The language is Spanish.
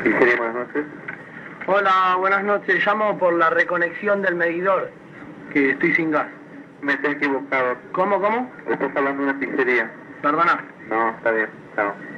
Pizzería, buenas noches. Hola, buenas noches. Llamo por la reconexión del medidor, que estoy sin gas. Me estoy equivocado. ¿Cómo? Estás hablando de una pizzería. Perdona. No, está bien. Chao.